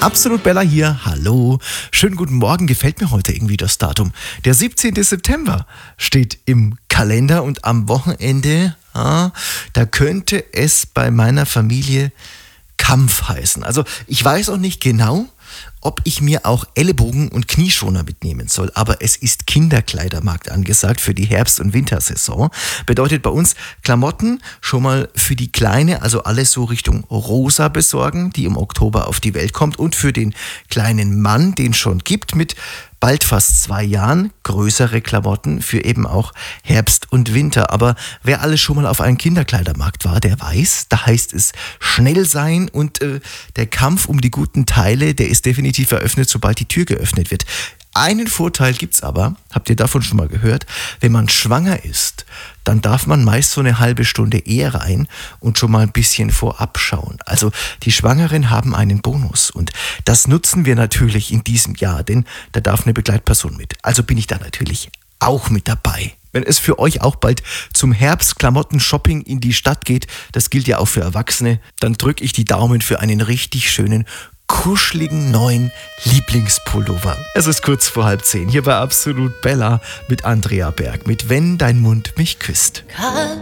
Absolut Bella hier, hallo. Schönen guten Morgen, gefällt mir heute irgendwie das Datum. Der 17. September steht im Kalender und am Wochenende, da könnte es bei meiner Familie Kampf heißen. Also ich weiß auch nicht genau, ob ich mir auch Ellenbogen- und Knieschoner mitnehmen soll. Aber es ist Kinderkleidermarkt angesagt für die Herbst- und Wintersaison. Bedeutet bei uns Klamotten schon mal für die Kleine, also alles so Richtung Rosa besorgen, die im Oktober auf die Welt kommt. Und für den kleinen Mann, den es schon gibt, mit bald fast 2 Jahren, größere Klamotten für eben auch Herbst und Winter. Aber wer alles schon mal auf einem Kinderkleidermarkt war, der weiß, da heißt es schnell sein und der Kampf um die guten Teile, der ist definitiv eröffnet, sobald die Tür geöffnet wird. Einen Vorteil gibt's aber, habt ihr davon schon mal gehört, wenn man schwanger ist, dann darf man meist so eine halbe Stunde eher rein und schon mal ein bisschen vorab schauen. Also die Schwangeren haben einen Bonus und das nutzen wir natürlich in diesem Jahr, denn da darf eine Begleitperson mit. Also bin ich da natürlich auch mit dabei. Wenn es für euch auch bald zum Herbst-Klamotten-Shopping in die Stadt geht, das gilt ja auch für Erwachsene, dann drücke ich die Daumen für einen richtig schönen kuscheligen neuen Lieblingspullover. Es ist kurz vor 9:30. Hier bei Absolut Bella mit Andrea Berg mit Wenn dein Mund mich küsst.